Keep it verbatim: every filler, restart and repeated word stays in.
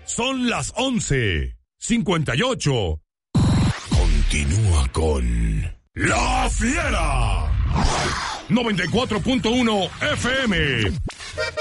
Son las once cincuenta y ocho. Continúa con La Fiera. noventa y cuatro punto uno F M.